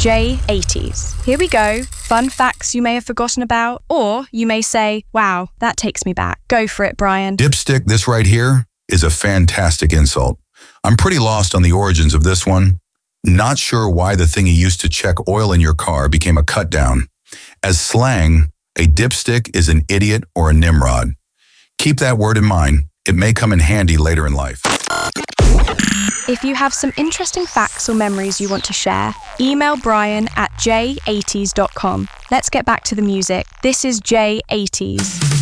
J80s. Here we go. Fun facts you may have forgotten about, or you may say, wow, that takes me back. Go for it, Brian. Dipstick, this right here is a fantastic insult. I'm pretty lost on the origins of this one. Not sure why the thing you used to check oil in your car became a cut down. As slang, a dipstick is an idiot or a nimrod. Keep that word in mind. It may come in handy later in life. If you have some interesting facts or memories you want to share, email Brian@j80s.com. Let's get back to the music. This is J80s.